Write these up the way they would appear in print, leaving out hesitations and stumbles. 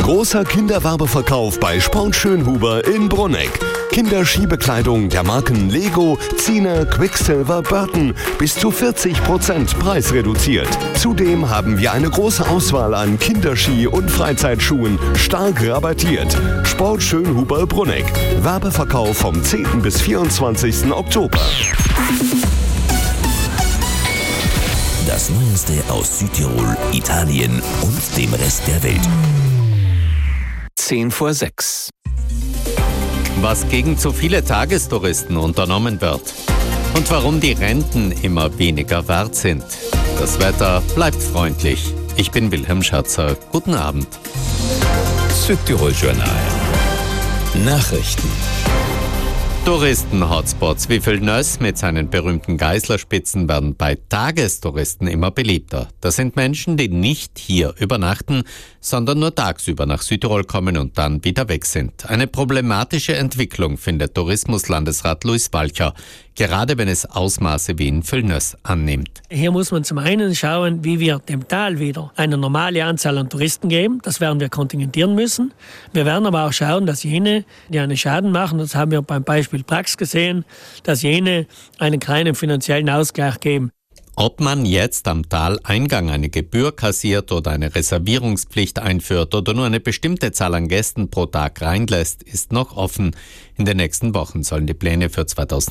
Großer Kinderwerbeverkauf bei Sport Schönhuber in Brunegg. Kinderskibekleidung der Marken Lego, Zine, Quicksilver, Burton bis zu 40% preisreduziert. Zudem haben wir eine große Auswahl an Kinderski- und Freizeitschuhen, stark rabattiert. Sport Schönhuber Brunegg. Werbeverkauf vom 10. bis 24. Oktober. Das Neueste aus Südtirol, Italien und dem Rest der Welt. 5:10. Was gegen zu viele Tagestouristen unternommen wird und warum die Renten immer weniger wert sind. Das Wetter bleibt freundlich. Ich bin Wilhelm Scherzer. Guten Abend. Südtirol Journal. Nachrichten. Touristen-Hotspots wie Villeneuve mit seinen berühmten Geißlerspitzen werden bei Tagestouristen immer beliebter. Das sind Menschen, die nicht hier übernachten, sondern nur tagsüber nach Südtirol kommen und dann wieder weg sind. Eine problematische Entwicklung findet Tourismuslandesrat Luis Walcher, gerade wenn es Ausmaße wie in Villeneuve annimmt. Hier muss man zum einen schauen, wie wir dem Tal wieder eine normale Anzahl an Touristen geben. Das werden wir kontingentieren müssen. Wir werden aber auch schauen, dass jene, die einen Schaden machen, das haben wir beim Beispiel Prax gesehen, dass jene einen kleinen finanziellen Ausgleich geben. Ob man jetzt am Taleingang eine Gebühr kassiert oder eine Reservierungspflicht einführt oder nur eine bestimmte Zahl an Gästen pro Tag reinlässt, ist noch offen. In den nächsten Wochen sollen die Pläne für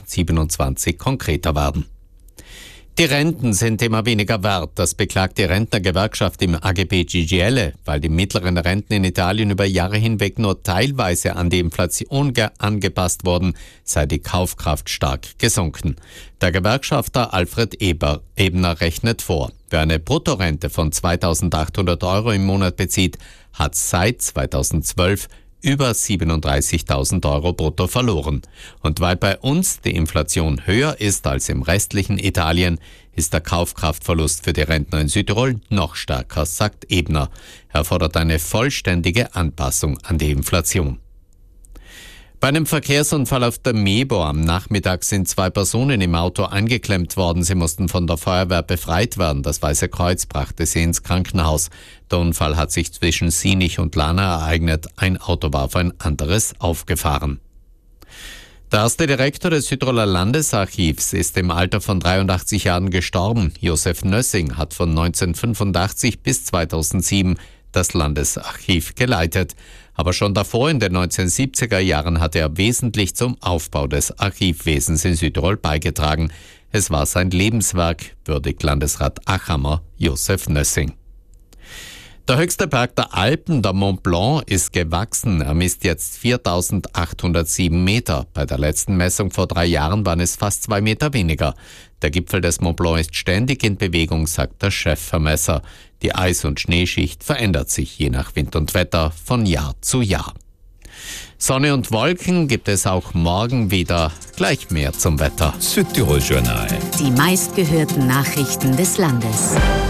2027 konkreter werden. Die Renten sind immer weniger wert. Das beklagt die Rentnergewerkschaft im AGB GGL, weil die mittleren Renten in Italien über Jahre hinweg nur teilweise an die Inflation angepasst wurden, sei die Kaufkraft stark gesunken. Der Gewerkschafter Alfred Ebner rechnet vor. Wer eine Bruttorente von 2.800 € im Monat bezieht, hat seit 2012 über 37.000 € brutto verloren. Und weil bei uns die Inflation höher ist als im restlichen Italien, ist der Kaufkraftverlust für die Rentner in Südtirol noch stärker, sagt Ebner. Er fordert eine vollständige Anpassung an die Inflation. Bei einem Verkehrsunfall auf der Mebo am Nachmittag sind 2 Personen im Auto eingeklemmt worden. Sie mussten von der Feuerwehr befreit werden. Das Weiße Kreuz brachte sie ins Krankenhaus. Der Unfall hat sich zwischen Sinich und Lana ereignet. Ein Auto war auf ein anderes aufgefahren. Der erste Direktor des Südtiroler Landesarchivs ist im Alter von 83 Jahren gestorben. Josef Nössing hat von 1985 bis 2007 das Landesarchiv geleitet. Aber schon davor in den 1970er Jahren hat er wesentlich zum Aufbau des Archivwesens in Südtirol beigetragen. Es war sein Lebenswerk, würdigt Landesrat Achammer Josef Nössing. Der höchste Berg der Alpen, der Mont Blanc, ist gewachsen. Er misst jetzt 4.807 Meter. Bei der letzten Messung vor 3 Jahren waren es fast 2 Meter weniger. Der Gipfel des Mont Blanc ist ständig in Bewegung, sagt der Chefvermesser. Die Eis- und Schneeschicht verändert sich je nach Wind und Wetter von Jahr zu Jahr. Sonne und Wolken gibt es auch morgen wieder. Gleich mehr zum Wetter. Südtirol Journal. Die meistgehörten Nachrichten des Landes.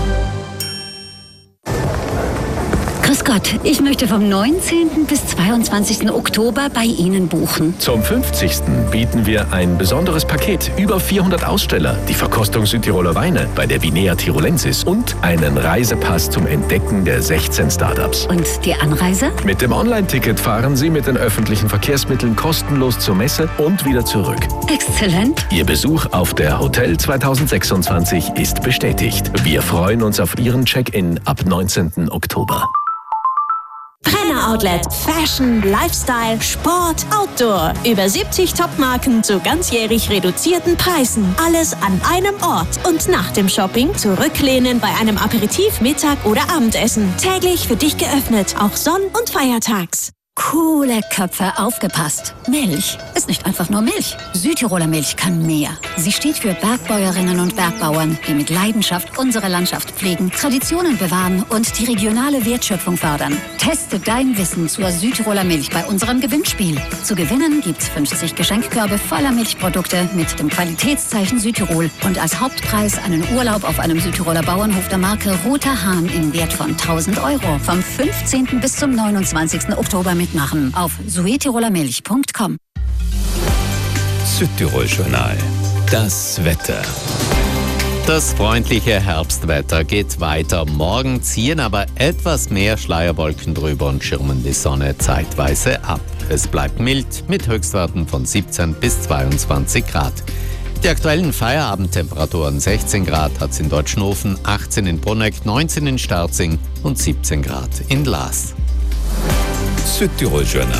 Grüß Gott, ich möchte vom 19. bis 22. Oktober bei Ihnen buchen. Zum 50. bieten wir ein besonderes Paket. Über 400 Aussteller, die Verkostung Südtiroler Weine bei der Vinea Tirolensis und einen Reisepass zum Entdecken der 16 Startups. Und die Anreise? Mit dem Online-Ticket fahren Sie mit den öffentlichen Verkehrsmitteln kostenlos zur Messe und wieder zurück. Exzellent. Ihr Besuch auf der Hotel 2026 ist bestätigt. Wir freuen uns auf Ihren Check-in ab 19. Oktober. Brenner Outlet. Fashion, Lifestyle, Sport, Outdoor. Über 70 Top-Marken zu ganzjährig reduzierten Preisen. Alles an einem Ort. Und nach dem Shopping zurücklehnen bei einem Aperitif, Mittag oder Abendessen. Täglich für dich geöffnet, auch sonn- und feiertags. Coole Köpfe, aufgepasst. Milch ist nicht einfach nur Milch. Südtiroler Milch kann mehr. Sie steht für Bergbäuerinnen und Bergbauern, die mit Leidenschaft unsere Landschaft pflegen, Traditionen bewahren und die regionale Wertschöpfung fördern. Teste dein Wissen zur Südtiroler Milch bei unserem Gewinnspiel. Zu gewinnen gibt's 50 Geschenkkörbe voller Milchprodukte mit dem Qualitätszeichen Südtirol und als Hauptpreis einen Urlaub auf einem Südtiroler Bauernhof der Marke Roter Hahn im Wert von 1.000 €. Vom 15. bis zum 29. Oktober mitmachen auf suetirolermilch.com. Südtirol Journal. Das Wetter. Das freundliche Herbstwetter geht weiter. Morgen ziehen aber etwas mehr Schleierwolken drüber und schirmen die Sonne zeitweise ab. Es bleibt mild mit Höchstwerten von 17 bis 22 Grad. Die aktuellen Feierabendtemperaturen 16 Grad hat es in Deutschenhofen, 18 in Bruneck, 19 in Starzing und 17 Grad in Laas. Südtirol Journal.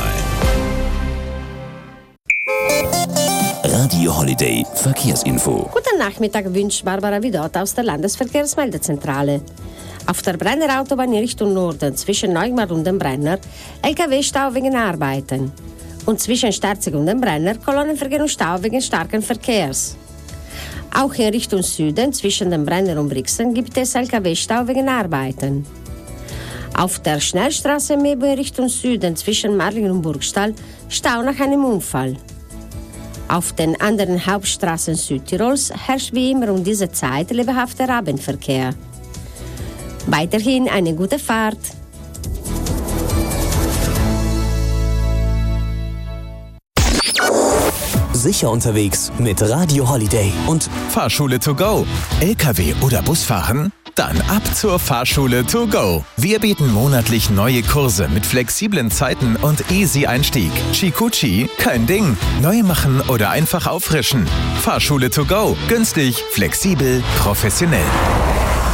Radio Holiday Verkehrsinfo. Guten Nachmittag wünscht Barbara Vidot aus der Landesverkehrsmeldezentrale. Auf der Brenner Autobahn in Richtung Norden zwischen Neumarkt und dem Brenner LKW-Stau wegen Arbeiten. Und zwischen Starzig und dem Brenner Kolonnenverkehr und Stau wegen starken Verkehrs. Auch in Richtung Süden zwischen dem Brenner und Brixen gibt es LKW-Stau wegen Arbeiten. Auf der Schnellstraße Mebo in Richtung Süden zwischen Marlingen und Burgstall Stau nach einem Unfall. Auf den anderen Hauptstraßen Südtirols herrscht wie immer um diese Zeit lebhafter Abendverkehr. Weiterhin eine gute Fahrt. Sicher unterwegs mit Radio Holiday und Fahrschule to go. LKW oder Busfahren? Dann ab zur Fahrschule to go. Wir bieten monatlich neue Kurse mit flexiblen Zeiten und easy Einstieg. Chikuchi, kein Ding. Neu machen oder einfach auffrischen. Fahrschule to go. Günstig, flexibel, professionell.